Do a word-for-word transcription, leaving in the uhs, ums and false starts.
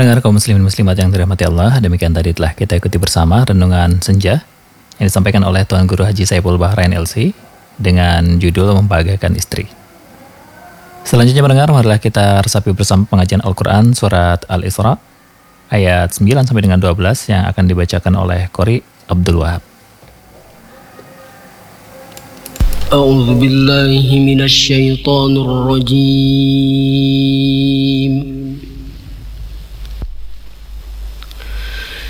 Pendengar kaum muslimin muslimat yang dirahmati Allah, demikian tadi telah kita ikuti bersama renungan senja yang disampaikan oleh Tuan Guru Haji Saiful Bahrain L C dengan judul Membahagiakan Istri. Selanjutnya pendengar, marilah kita resapi bersama pengajian Al-Quran Surat Al-Isra ayat sembilan sampai dengan dua belas yang akan dibacakan oleh Qori Abdul Wahab. A'udzu billahi minasy syaithanir rajim.